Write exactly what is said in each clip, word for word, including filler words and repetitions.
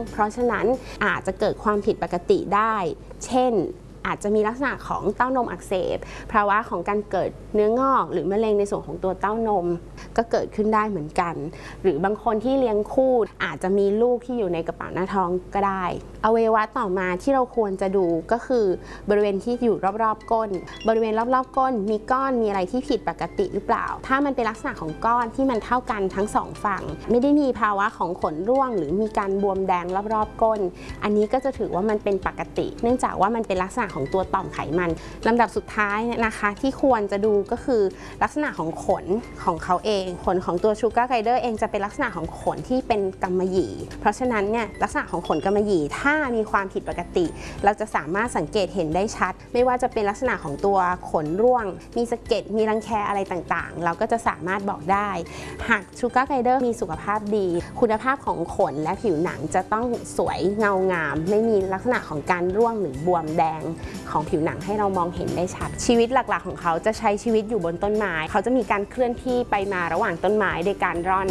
เพราะฉะนั้นอาจจะเกิดความผิดปกติได้เช่นอาจจะมีลักษณะของเต้านมอักเสบภาวะของการเกิดเนื้องอกหรือมะเร็งในส่วนของตัวเต้านมก็เกิดขึ้นได้เหมือนกันหรือบางคนที่เลี้ยงคู่อาจจะมีลูกที่อยู่ในกระเป๋าหน้าท้องก็ได้อวัยวะต่อมาที่เราควรจะดูก็คือบริเวณที่อยู่รอบๆก้นบริเวณรอบๆก้นมีก้อนมีอะไรที่ผิดปกติหรือเปล่าถ้ามันเป็นลักษณะของก้อนที่มันเท่ากันทั้งสองฝั่งไม่ได้มีภาวะของขนร่วงหรือมีการบวมแดงรอบๆก้นอันนี้ก็จะถือว่ามันเป็นปกติเนื่องจากว่ามันเป็นลักษณะของตัวต่อมไขมันลำดับสุดท้ายนะคะที่ควรจะดูก็คือลักษณะของขนของเขาเองขนของตัวชูการ์ไกเดอร์เองจะเป็นลักษณะของขนที่เป็นกำมะหยี่เพราะฉะนั้นเนี่ยลักษณะของขนกำมะหยี่ถ้ามีความผิดปกติเราจะสามารถสังเกตเห็นได้ชัดไม่ว่าจะเป็นลักษณะของตัวขนร่วงมีสะเก็ดมีรังแคอะไรต่างๆเราก็จะสามารถบอกได้หากชูการ์ไกเดอร์มีสุขภาพดีคุณภาพของขนและผิวหนังจะต้องสวยเงางามไม่มีลักษณะของการร่วงหรือบวมแดงของผิวหนังให้เรามองเห็นได้ชัดชีวิตหลักๆของเขาจะใช้ชีวิตอยู่บนต้นไม้เขาจะมีการเคลื่อนที่ไปมาระหว่างต้นไม้โดยการร่อน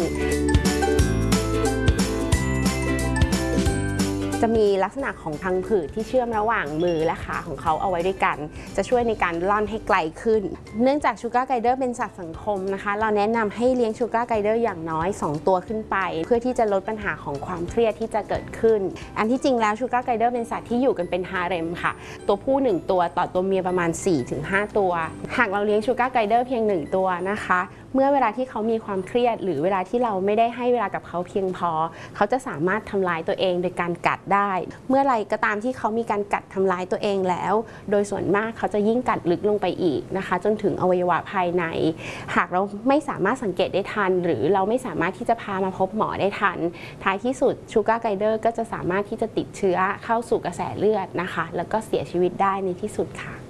จะมีลักษณะของพังผืดที่เชื่อมระหว่างมือและขาของเขาเอาไว้ด้วยกันจะช่วยในการล่อนให้ไกลขึ้นเนื่องจากชูการ์ไกเดอร์เป็นสัตว์สังคมนะคะเราแนะนำให้เลี้ยงชูการ์ไกเดอร์อย่างน้อยสองตัวขึ้นไปเพื่อที่จะลดปัญหาของความเครียดที่จะเกิดขึ้นอันที่จริงแล้วชูการ์ไกเดอร์เป็นสัตว์ที่อยู่กันเป็นฮาเร็มค่ะตัวผู้หนึ่งตัวต่อตัวเมียประมาณ สี่ถึงห้า ตัวหากเราเลี้ยงชูการ์ไกเดอร์เพียงหนึ่งตัวนะคะเมื่อเวลาที่เขามีความเครียดหรือเวลาที่เราไม่ได้ให้เวลากับเขาเพียงพอเขาจะสามารถทำลายตัวเองโดยการกัดได้เมื่อไรก็ตามที่เขามีการกัดทำลายตัวเองแล้วโดยส่วนมากเขาจะยิ่งกัดลึกลงไปอีกนะคะจนถึงอวัยวะภายในหากเราไม่สามารถสังเกตได้ทันหรือเราไม่สามารถที่จะพามาพบหมอได้ทันท้ายที่สุดชูการ์ไกเดอร์ก็จะสามารถที่จะติดเชื้อเข้าสู่กระแสเลือดนะคะแล้วก็เสียชีวิตได้ในที่สุดค่ะ